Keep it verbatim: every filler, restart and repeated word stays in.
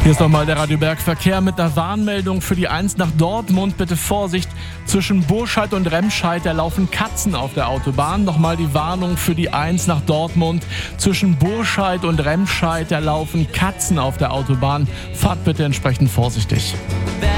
Hier ist nochmal der Radio Berg Verkehr mit einer Warnmeldung für die eins nach Dortmund. Bitte Vorsicht, zwischen Burscheid und Remscheid, da laufen Katzen auf der Autobahn. Nochmal die Warnung für die eins nach Dortmund. Zwischen Burscheid und Remscheid, da laufen Katzen auf der Autobahn. Fahrt bitte entsprechend vorsichtig.